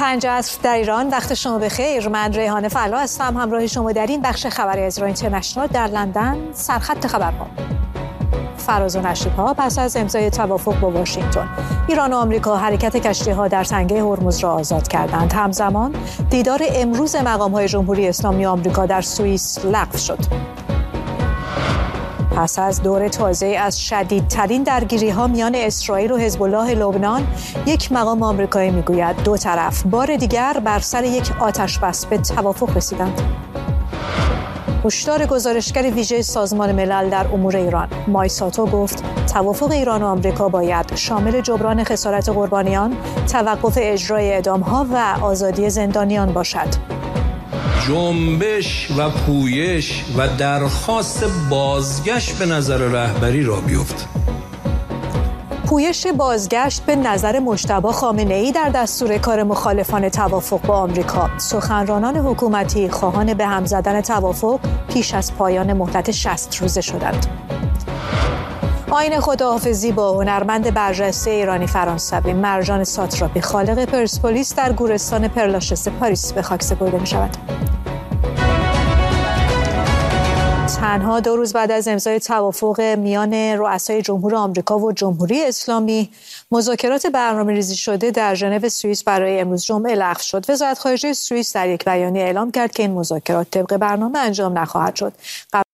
5 عصر در ایران. وقت شما بخیر. من ریحانه فلا هستم، همراه شما در این بخش خبری از ایران اینترنشنال. در لندن سرخط خبرها. فراز و نشیب‌ها پس از امضای توافق با واشنگتن، ایران و آمریکا حرکت کشتی‌ها در تنگه هرمز را آزاد کردند. همزمان دیدار امروز مقام‌های جمهوری اسلامی آمریکا در سوئیس لغو شد. پس از دور تازه از شدیدترین درگیری‌ها میان اسرائیل و حزب الله لبنان، یک مقام آمریکایی میگوید دو طرف بار دیگر بر سر یک آتش‌بس به توافق رسیدند. هشدار گزارشگر ویژه سازمان ملل در امور ایران مایساتو گفت توافق ایران و آمریکا باید شامل جبران خسارت قربانیان، توقف اجرای اعدام‌ها و آزادی زندانیان باشد. جنبش و پویش و درخواست بازگشت به نظر رهبری را بیفت. پویش بازگشت به نظر مجتبی خامنه‌ای در دستور کار مخالفان توافق با آمریکا. سخنرانان حکومتی خواهان به هم زدن توافق پیش از پایان مهلت 60 روزه شدند. آیین خداحافظی با هنرمند برجسته ایرانی فرانسوی مرجان ساتراپی، خالق پرسپولیس در گورستان پرلاشس پاریس، به خاک سپرده می‌شود. تنها 2 روز بعد از امضای توافق میان رؤسای جمهور آمریکا و جمهوری اسلامی، مذاکرات برنامه‌ریزی شده در ژنو سوئیس برای امروز جمعه لغو شد. وزارت خارجه سوئیس در یک بیانیه اعلام کرد که این مذاکرات طبق برنامه انجام نخواهد شد.